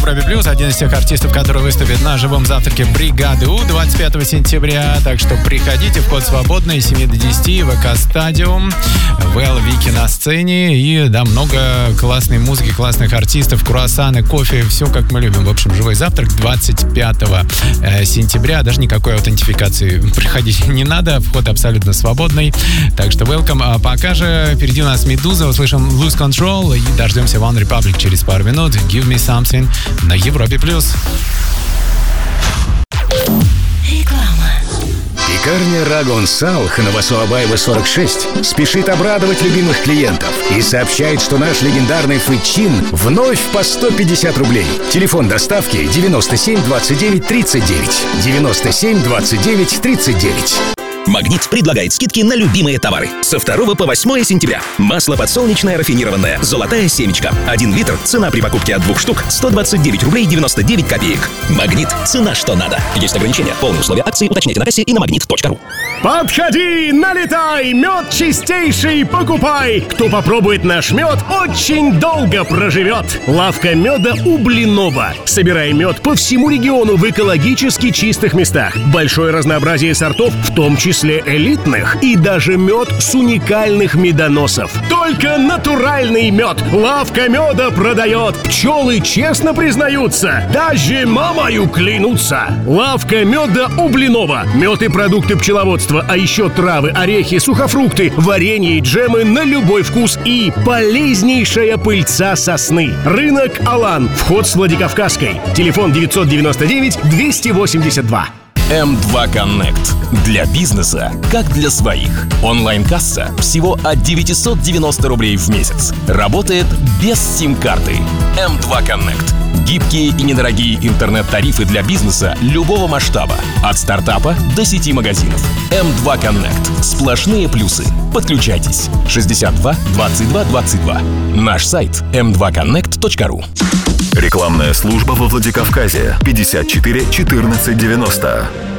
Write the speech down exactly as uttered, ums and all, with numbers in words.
Европе Плюс. Один из тех артистов, который выступит на живом завтраке бригады У двадцать пятого сентября. Так что приходите, вход свободный, с семи до десяти, ВК Стадиум, Вэл Вики на сцене. И да, много классной музыки, классных артистов, круассаны, кофе, все как мы любим. В общем, живой завтрак двадцать пятого сентября. Даже никакой аутентификации приходить не надо, вход абсолютно свободный. Так что welcome. А пока же впереди у нас Медуза, услышим Lose Control и дождемся One Republic через пару минут. Give Me Something на Европе Плюс. Реклама. Пекарня Рагон Салх на Васуабаева сорок шесть спешит обрадовать любимых клиентов и сообщает, что наш легендарный фычин вновь по сто пятьдесят рублей. Телефон доставки девяносто семь двадцать девять тридцать девять. девяносто семь двадцать девять тридцать девять. «Магнит» предлагает скидки на любимые товары. Со второго по восьмое сентября. Масло подсолнечное рафинированное «Золотая семечка». Один литр. Цена при покупке от двух штук сто двадцать девять рублей девяносто девять копеек. «Магнит». Цена что надо. Есть ограничения. Полные условия акции уточняйте на кассе и на магнит точка ру. Подходи, налетай, мед чистейший покупай. Кто попробует наш мед, очень долго проживет. Лавка меда у Блинова. Собирай мед по всему региону в экологически чистых местах. Большое разнообразие сортов, в том числе элитных, и даже мед с уникальных медоносов. Только натуральный мед. Лавка меда продает. Пчелы честно признаются. Даже мамою клянутся. Лавка меда у Блинова. Мед и продукты пчеловодства, а еще травы, орехи, сухофрукты, варенье и джемы на любой вкус и полезнейшая пыльца сосны. Рынок Алан. Вход с Владикавказской. Телефон девятьсот девяносто девять двести восемьдесят два. эм два Connect. Для бизнеса, как для своих. Онлайн-касса всего от девятьсот девяносто рублей в месяц. Работает без сим-карты. эм два Connect. Гибкие и недорогие интернет-тарифы для бизнеса любого масштаба. От стартапа до сети магазинов. эм два Connect. Сплошные плюсы. Подключайтесь. шестьдесят два двадцать два двадцать два. Наш сайт эм два коннект точка ру. Рекламная служба во Владикавказе. пятьдесят четыре четырнадцать девяносто.